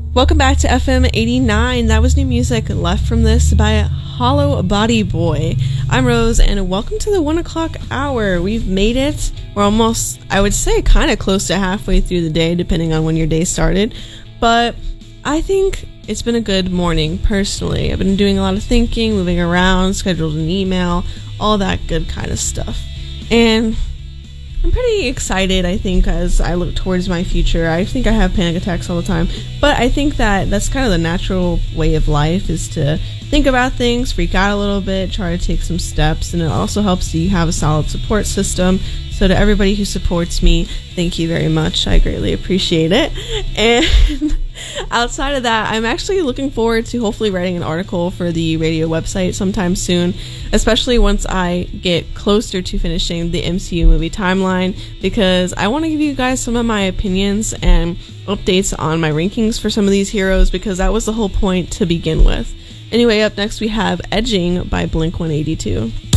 Welcome back to FM 89. That was new music, Left From This by Hollow Body Boy. I'm Rose, and welcome to the 1 o'clock hour. We've made it. We're almost, I would say, kind of close to halfway through the day, depending on when your day started. But I think it's been a good morning, personally. I've been doing a lot of thinking, moving around, scheduled an email, all that good kind of stuff. And I'm pretty excited, I think, as I look towards my future. I think I have panic attacks all the time, but I think that that's kind of the natural way of life, is to think about things, freak out a little bit, try to take some steps, and it also helps you have a solid support system. So to everybody who supports me, thank you very much. I greatly appreciate it. And outside of that, I'm actually looking forward to hopefully writing an article for the radio website sometime soon, especially once I get closer to finishing the MCU movie timeline, because I want to give you guys some of my opinions and updates on my rankings for some of these heroes, because that was the whole point to begin with. Anyway, up next we have Edging by Blink-182.